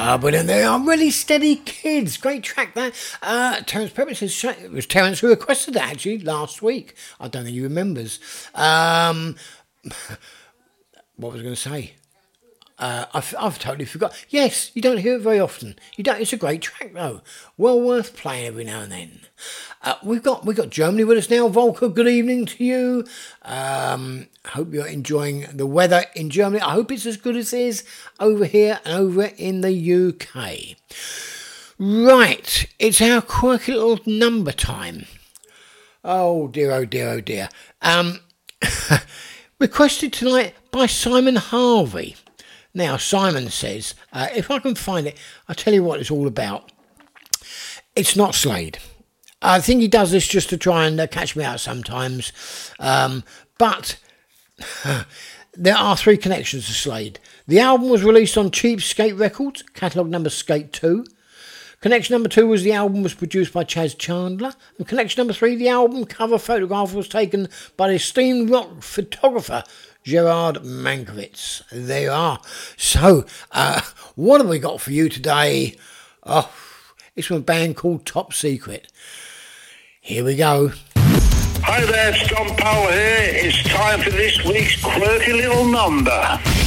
But then they are really steady kids. Great track that. Terence Pepper says it was Terence who requested that actually last week. I don't think he remembers. What was I going to say? I've totally forgot. Yes, you don't hear it very often. You don't. It's a great track though. Well worth playing every now and then. We've got Germany with us now. Volker, good evening to you. Hope you're enjoying the weather in Germany. I hope it's as good as it is over here and over in the UK. Right, it's our quirky little number time. Oh dear, oh dear, oh dear. Requested tonight by Simon Harvey. Now, Simon says, if I can find it, I'll tell you what it's all about. It's not Slade. I think he does this just to try and catch me out sometimes. But there are three connections to Slade. The album was released on Cheapskate Records, catalogue number Skate 2. Connection number 2 was the album was produced by Chaz Chandler. And connection number 3, the album cover photograph was taken by the esteemed rock photographer Gerard Mankiewicz. There you are. So, what have we got for you today? Oh, it's from a band called Top Secret. Here we go. Hi there, it's John Powell here. It's time for this week's quirky little number.